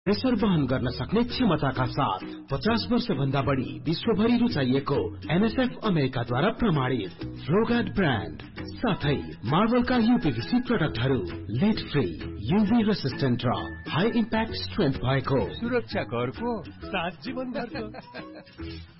pressure वहन गर्न सक्ने क्षमताका साथ 50 वर्ष भन्दा बढी विश्वभरि रुचाइएको NSF अमेरिकाद्वारा प्रमाणित फ्लोगार्ड ब्रान्ड साथै मार्वलका UPVC प्रोडक्टहरु lead free UV resistant र हाई इम्प्याक्ट स्ट्रेन्थ भएको सुरक्षा घरको 7 जीवन भरको